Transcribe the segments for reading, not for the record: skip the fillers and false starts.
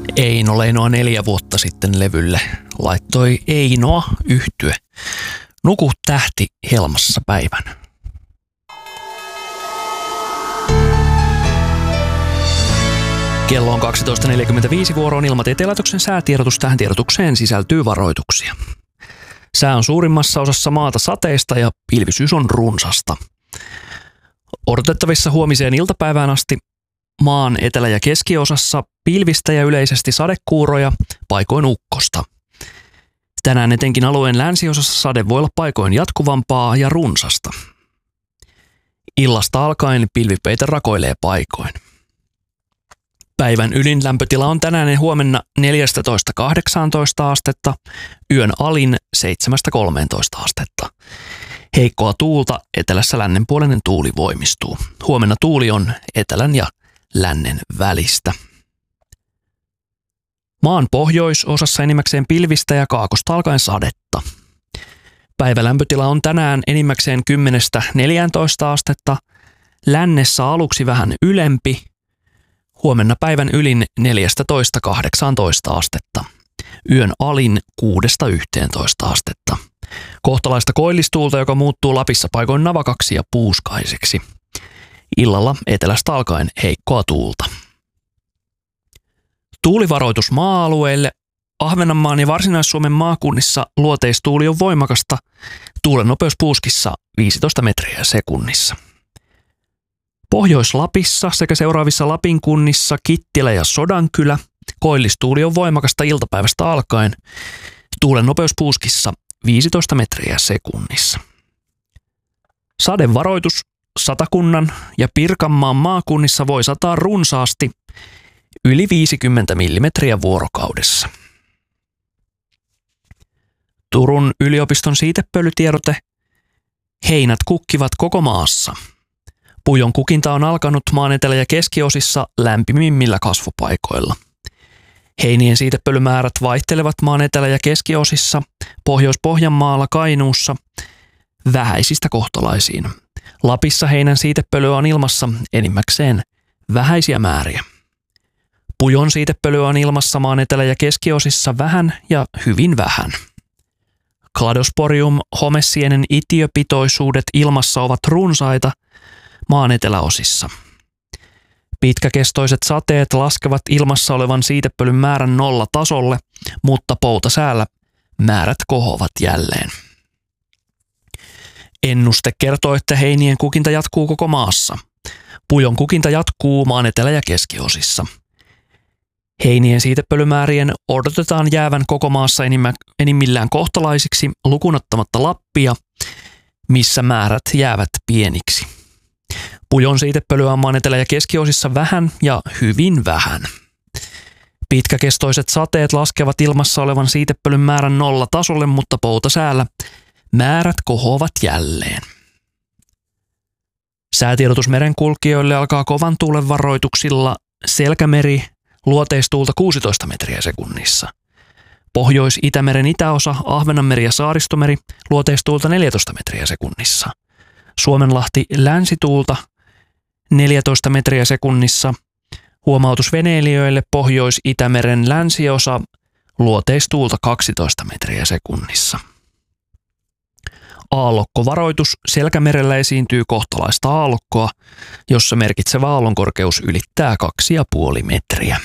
Eino Leinoa 4 vuotta sitten levylle laittoi Einoa -yhtye. Nuku tähti helmassa päivän. Kello on 12.45, vuoro on Ilmatieteen laitoksen säätiedotus. Tähän tiedotukseen sisältyy varoituksia. Sää on suurimmassa osassa maata sateista ja pilvisyys on runsasta. Odotettavissa huomiseen iltapäivään asti maan etelä- ja keskiosassa pilvistä ja yleisesti sadekuuroja, paikoin ukkosta. Tänään etenkin alueen länsiosassa sade voi olla paikoin jatkuvampaa ja runsasta. Illasta alkaen pilvipeite rakoilee paikoin. Päivän ylin lämpötila on tänään ja huomenna 14–18 astetta, yön alin 7–13 astetta. Heikkoa tuulta, etelässä lännenpuoleinen tuuli voimistuu. Huomenna tuuli on etelän ja lännen välistä. Maan pohjoisosassa enimmäkseen pilvistä ja kaakosta alkaen sadetta. Päivälämpötila on tänään enimmäkseen 10–14 astetta, lännessä aluksi vähän ylempi. Huomenna päivän ylin 14–18 astetta. Yön alin 6–11 astetta. Kohtalaista koillistuulta, joka muuttuu Lapissa paikoin navakaksi ja puuskaiseksi. Illalla etelästä alkaen heikkoa tuulta. Tuulivaroitus maa-alueille. Ahvenanmaan ja Varsinais-Suomen maakunnissa luoteistuuli on voimakasta. Tuulen nopeus puuskissa 15 metriä sekunnissa. Pohjois-Lapissa sekä seuraavissa Lapin kunnissa Kittilä ja Sodankylä koillistuuli on voimakasta iltapäivästä alkaen. Tuulen nopeus puuskissa 15 metriä sekunnissa. Sadevaroitus. Satakunnan ja Pirkanmaan maakunnissa voi sataa runsaasti yli 50 millimetriä vuorokaudessa. Turun yliopiston siitepölytiedote. Heinät kukkivat koko maassa. Pujon kukinta on alkanut maan etelä- ja keskiosissa lämpimimmillä kasvupaikoilla. Heinien siitepölymäärät vaihtelevat maan etelä- ja keskiosissa, Pohjois-Pohjanmaalla, Kainuussa, vähäisistä kohtalaisiin. Lapissa heinän siitepölyä on ilmassa enimmäkseen vähäisiä määriä. Pujon siitepölyä on ilmassa maan etelä- ja keskiosissa vähän ja hyvin vähän. Cladosporium homesienen itiöpitoisuudet ilmassa ovat runsaita maan eteläosissa. Pitkäkestoiset sateet laskevat ilmassa olevan siitepölyn määrän nollatasolle, mutta poutasäällä määrät kohoavat jälleen. Ennuste kertoo, että heinien kukinta jatkuu koko maassa. Pujon kukinta jatkuu maan etelä- ja keskiosissa. Heinien siitepölymäärien odotetaan jäävän koko maassa enimmillään kohtalaisiksi lukunottamatta Lappia, missä määrät jäävät pieniksi. Pujon siitepölyä on maan etelä- ja keskiosissa vähän ja hyvin vähän. Pitkäkestoiset sateet laskevat ilmassa olevan siitepölyn määrän nollatasolle, mutta poutasäällä määrät kohoavat jälleen. Säätiedotus merenkulkijoille alkaa kovan tuulen varoituksilla. Selkämeri, luoteistuulta 16 metriä sekunnissa. Pohjois-Itämeren itäosa, Ahvenanmeri ja Saaristomeri, luoteistuulta 14 metriä sekunnissa. Suomenlahti, länsituulta 14 metriä sekunnissa. Huomautus veneilijöille, Pohjois-Itämeren länsiosa, luoteistuulta 12 metriä sekunnissa. Aallokkovaroitus. Selkämerellä esiintyy kohtalaista aallokkoa, jossa merkitsevä aallonkorkeus ylittää 2,5 metriä.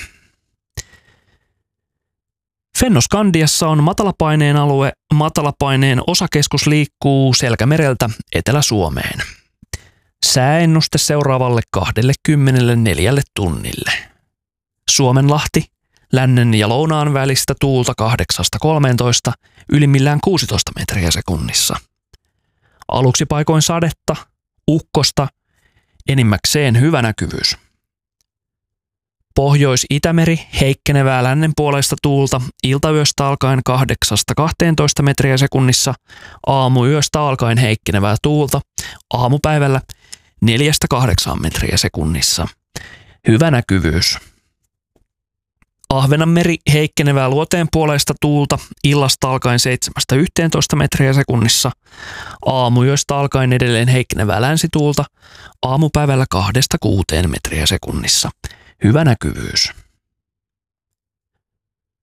Fennoskandiassa on matalapaineen alue. Matalapaineen osakeskus liikkuu Selkämereltä Etelä-Suomeen. Sääennuste seuraavalle 24 tunnille. Suomenlahti, lännen ja lounaan välistä tuulta 8–13, ylimmillään 16 metriä sekunnissa. Aluksi paikoin sadetta, ukkosta, enimmäkseen hyvä näkyvyys. Pohjois-Itämeri, heikkenevää lännenpuoleista tuulta, iltayöstä alkaen 8–12 metriä sekunnissa, aamuyöstä alkaen heikkenevää tuulta, aamupäivällä 4–8 metriä sekunnissa. Hyvä näkyvyys. Ahvenanmeri, heikkenevää luoteenpuoleista tuulta, illasta alkaen 7–11 metriä sekunnissa, aamuyöstä alkaen edelleen heikkenevää länsituulta, aamupäivällä 2–6 metriä sekunnissa. Hyvä näkyvyys.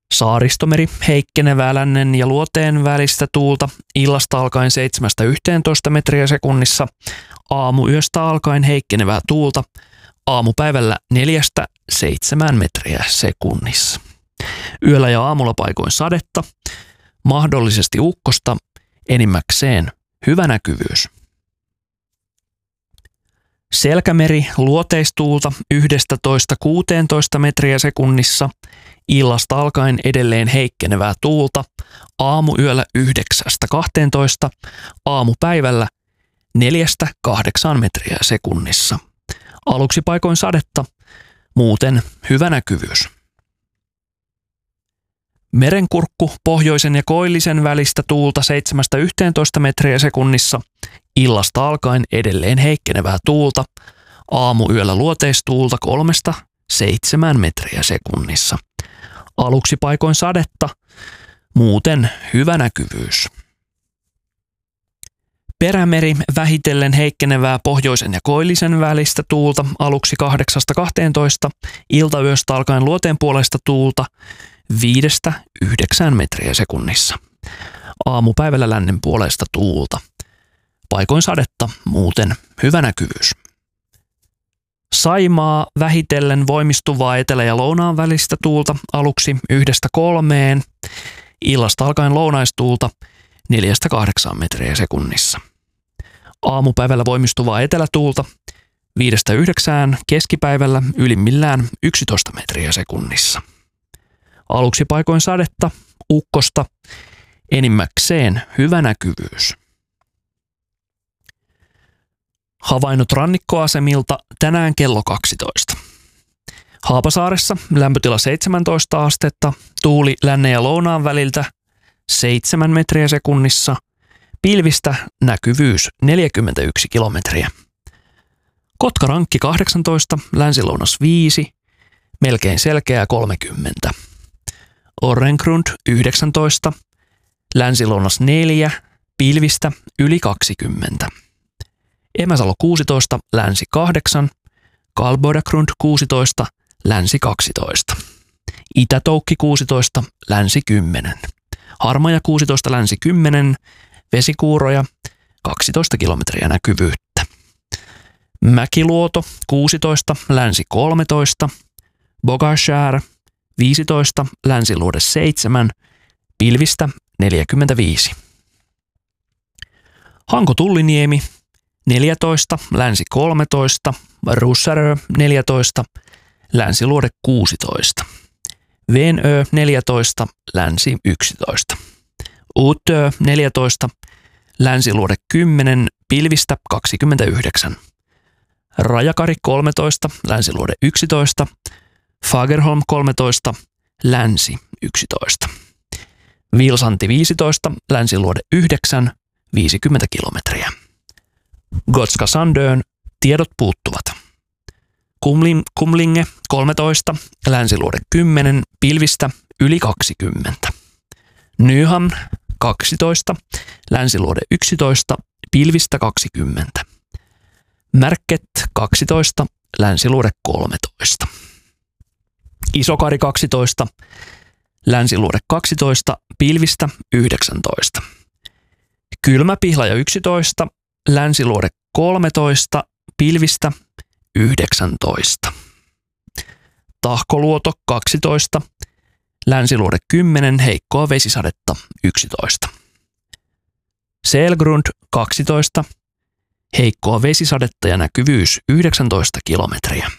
Saaristomeri heikkenevää lännen ja luoteen välistä tuulta illasta alkaen 7–11 metriä sekunnissa, aamuyöstä alkaen heikkenevää tuulta aamupäivällä 4–7 metriä sekunnissa. Yöllä ja aamulla paikoin sadetta, mahdollisesti ukkosta, enimmäkseen hyvä näkyvyys. Selkämeri luoteistuulta 11–16 metriä sekunnissa, illasta alkaen edelleen heikkenevää tuulta, aamuyöllä 9–12, aamupäivällä 4–8 metriä sekunnissa. Aluksi paikoin sadetta, muuten hyvä näkyvyys. Merenkurkku pohjoisen ja koillisen välistä tuulta 7–11 metriä sekunnissa, illasta alkaen edelleen heikkenevää tuulta, aamuyöllä luoteistuulta 3–7 metriä sekunnissa. Aluksi paikoin sadetta, muuten hyvä näkyvyys. Perämeri vähitellen heikkenevää pohjoisen ja koillisen välistä tuulta aluksi 8–12, iltayöstä alkaen luoteen puolesta tuulta 5–9 metriä sekunnissa. Aamupäivällä lännen puolesta tuulta. Paikoin sadetta, muuten hyvä näkyvyys. Saimaa vähitellen voimistuvaa etelä- ja lounaan välistä tuulta aluksi 1–3, illasta alkaen lounaistuulta 4–8 metriä sekunnissa. Aamupäivällä voimistuvaa etelätuulta 5–9, keskipäivällä ylimmillään 11 metriä sekunnissa. Aluksi paikoin sadetta, ukkosta, enimmäkseen hyvä näkyvyys. Havainnot rannikkoasemilta tänään kello 12. Haapasaaressa lämpötila 17 astetta, tuuli lännen ja lounaan väliltä 7 metriä sekunnissa, pilvistä näkyvyys 41 kilometriä. Kotkarankki 18, länsilounas 5, melkein selkeää 30. Orrengrund 19, länsilounas 4, pilvistä yli 20. Emäsalo 16, länsi 8, Kalbodagrund 16, länsi 12. Itätoukki 16, länsi 10. Harmaja 16, länsi 10, vesikuuroja 12 kilometriä näkyvyyttä. Mäkiluoto 16, länsi 13, Bogashär 15, länsiluode 7, pilvistä 45. Hanko-Tulliniemi 14, länsi 13, Russarö 14, länsiluode 16. Venö 14, länsi 11. Utö 14, länsiluode 10, pilvistä 29. Rajakari 13, länsiluode 11. Fagerholm 13, länsi 11. Vilsanti 15, länsiluode 9, 50 kilometriä. Gotska Sandön tiedot puuttuvat. Kumlinge 13, länsiluode 10, pilvistä yli 20. Nyhamn 12, länsiluode 11, pilvistä 20. Märket 12, länsiluode 13. Isokari 12, länsiluode 12, pilvistä 19. Kylmäpihlaja 11, länsiluode 13, pilvistä 19. Tahkoluoto 12, länsiluode 10, heikkoa vesisadetta 11. Selgrund 12, heikkoa vesisadetta ja näkyvyys 19 kilometriä.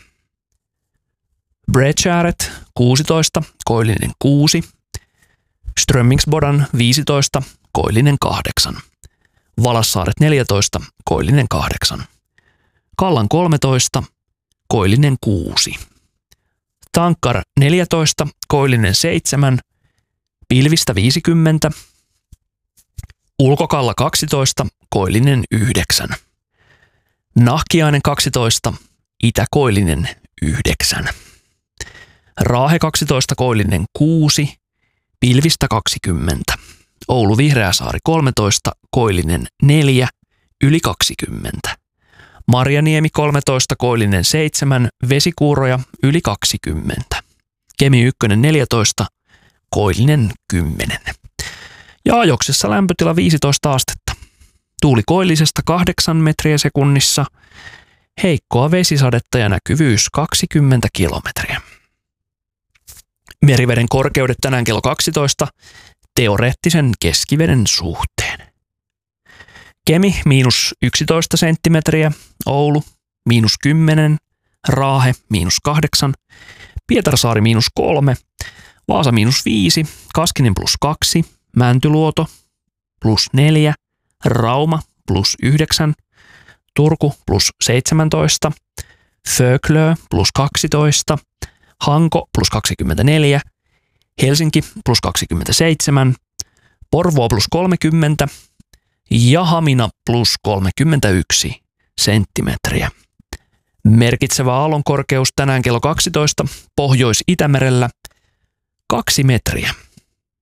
Bredskäret 16, koillinen 6. Strömmingsbodan 15, koillinen 8. Valassaaret 14, koillinen 8. Kallan 13, koillinen 6. Tankkar 14, koillinen 7, pilvistä 50. Ulkokalla 12, koillinen 9. Nahkiainen 12, itäkoillinen 9. Raahe 12, koillinen 6, pilvistä 20. Oulu Vihreäsaari 13, koillinen 4, yli 20. Marjaniemi 13, koillinen 7, vesikuuroja yli 20. Kemi 1 14, koillinen 10. Ja ajoksessa lämpötila 15 astetta. Tuuli koillisesta 8 metriä sekunnissa, heikkoa vesisadetta ja näkyvyys 20 kilometriä. Meriveden korkeudet tänään kello 12 teoreettisen keskiveden suhteen. Kemi -11 senttimetriä, Oulu -10, Raahe -8, Pietarsaari -3, Vaasa -5, Kaskinen +2, Mäntyluoto +4, Rauma +9, Turku +17, Föglö +12, Hanko +24, Helsinki +27, Porvoo +30 ja Hamina +31 senttimetriä. Merkitsevä aallonkorkeus tänään kello 12 Pohjois-Itämerellä 2 metriä.